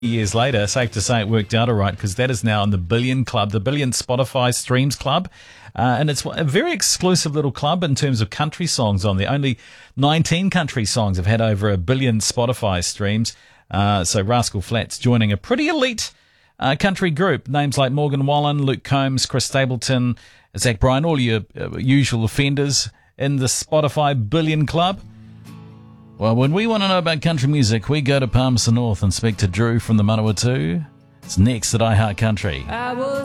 Years later, safe to say it worked out all right because that is now in the Billion Club, the Billion Spotify Streams Club. And it's a very exclusive little club in terms of country songs on there. Only 19 country songs have had over 1 billion Spotify streams. So Rascal Flatts joining a pretty elite country group. Names like Morgan Wallen, Luke Combs, Chris Stapleton, Zach Bryan, all your usual offenders in the Spotify Billion Club. Well, when we want to know about country music, we go to Palmerston North and speak to Drew from the Manawatu. It's next at iHeart Country.